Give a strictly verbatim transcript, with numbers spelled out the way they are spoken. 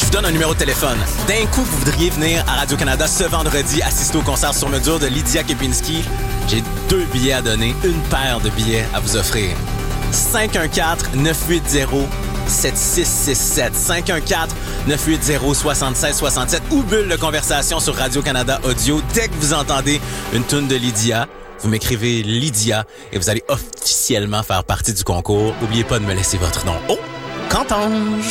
vous donne un numéro de téléphone. D'un coup, vous voudriez venir à Radio-Canada ce vendredi assister au concert sur mesure de Lydia Kepinski. J'ai deux billets à donner, une paire de billets à vous offrir. cinq un quatre, neuf huit zéro, sept six six sept. cinq un quatre, neuf huit zéro, six six six sept ou bulle de conversation sur Radio-Canada Audio. Dès que vous entendez une toune de Lydia, vous m'écrivez Lydia et vous allez officiellement faire partie du concours. N'oubliez pas de me laisser votre nom. Oh, Cantange!